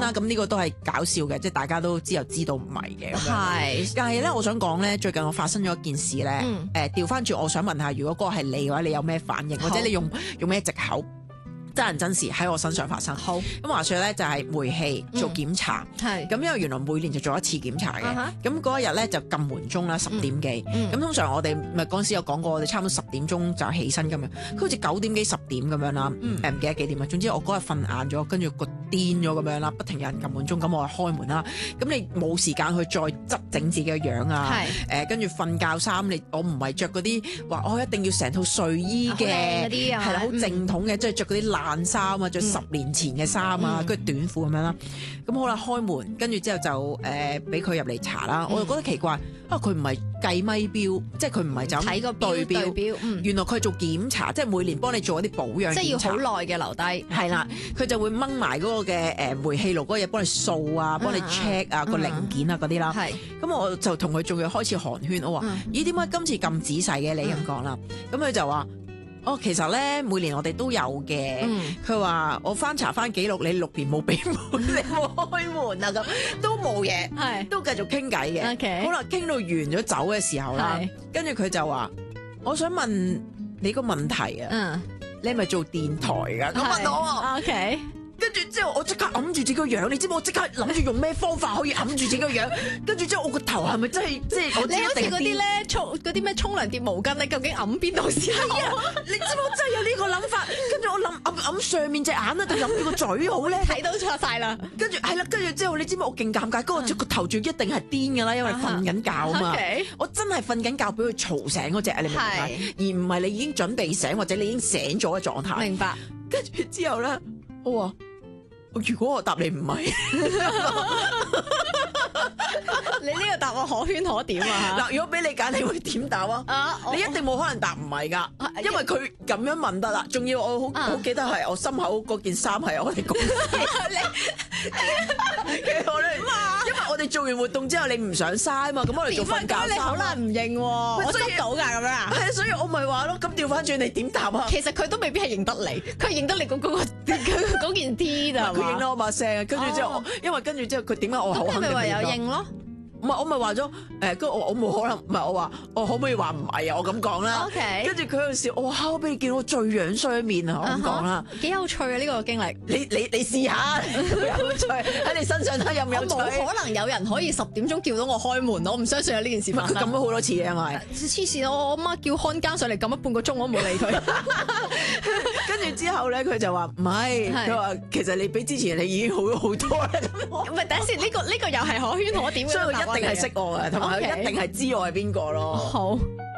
啦，咁呢個都係搞笑嘅，即係大家都知道唔係嘅咁樣。 係， 但係咧，我想講咧，最近我發生咗一件事咧，調翻轉，我想問下，如果嗰個係你嘅話，你有咩反應，或者你用咩藉口？真人真事喺我身上發生。 好， 咁話說咧就係煤氣做檢查， 係咁因為原來每年就做一次檢查嘅，咁嗰一日咧就撳門鐘啦，10點幾，咁通常我哋咪嗰陣時有講過，我哋差唔多10點鐘就起身咁樣，佢好似9點幾10點咁樣啦，唔記得幾點啊，總之我嗰日瞓晏咗，跟住個癲咗咁樣啦，不停有人撳門鐘，咁我就開門啦，咁你冇時間去再執整自己嘅樣啊，跟住瞓覺衫，我唔係着嗰啲話我一定要成套睡衣嘅，係啦，好正統嘅，即係着嗰啲爛衫啊，着10年前嘅衫啊，跟住短褲咁樣啦。咁好啦，開門，跟住之後就俾佢入嚟查啦。我就覺得奇怪，佢唔係計咪錶，即係佢唔係就睇個對錶，原來佢係做檢查，即係每年幫你做一啲保養， 即係要好耐嘅留低。 係啦，佢就會掹埋嗰個嘅煤氣爐嗰個嘢幫你掃啊，幫你 check 啊個零件啊嗰啲啦。咁我就同佢仲要開始寒暄，我話：咦，點解今次咁仔細嘅？你咁講啦。咁佢就話：其實咧每年我哋都有嘅。佢話我翻查翻記錄，你6年冇俾門，你冇開門啊，咁都冇嘢，都繼續傾偈嘅。 Okay. 好啦，傾到完咗走嘅時候啦，跟住佢就話：我想問你個問題啊，你係咪做電台噶？咁問我。OK。跟住之後，我即刻揞住自己個樣，你知唔知我即刻諗住用咩方法可以揞住自己個樣？跟住之後，我個頭係咪真係即係我知一定？你好似嗰啲咧嗰啲咩沖涼疊毛巾，你究竟揞邊度先？係啊，你知唔知我真係有呢個諗法？跟住我諗揞上面隻眼啊，定揞住個嘴好咧？ 睇到錯晒啦！ 跟住係啦，跟住之後你知唔知我勁尷尬？嗰個頭仲一定係癲㗎啦，因為瞓緊覺啊嘛。我真係瞓緊覺，俾佢嘈醒嗰隻，你明唔明啊？而唔係你已經準備醒或者你已經醒咗嘅狀態。 明白。 跟住之後咧，我話。如果我答你唔係， 你呢個答案可圈可點啊！ 嗱，如果俾你揀，你會點答啊？你一定冇可能答唔係㗎，因為佢咁樣問得啦。仲要我好記得係我心口嗰件衫係我哋公司。因為我哋做完活動之後，你唔想嘥嘛，咁我哋做瞓覺衫。你好難唔認喎，我執到㗎咁樣啊？係，所以我咪話咯，咁調翻轉你點答啊？ 其實佢都未必係認得你，佢係認得你嗰件 T 咋。 佢認到我把聲啊，跟住之後，因為跟住之後佢點解我好肯定？ 咁你咪唯有認咯。 唔係，我咪話咗跟住我冇可能，唔係我話我可唔可以話唔係啊？我咁講啦。 OK。跟住佢喺度笑，我話我俾你見到我最樣衰面啊！我咁講啦。 幾有趣啊！呢個經歷。你試下，有趣喺你身上睇有唔有趣？ 冇可能有人可以10點鐘叫到我開門，我唔相信有呢件事發生。 佢撳咗好多次嘅，因為黐線，我媽叫看更上嚟撳咗半個鐘，我都冇理佢。 跟住之後咧，佢就話唔係，佢話其實你比之前你已經好咗好多啦。 唔係，等陣先，呢個又係可圈可點嘅。 所以佢一定係識我嘅，同埋佢一定係知我係邊個咯。 好。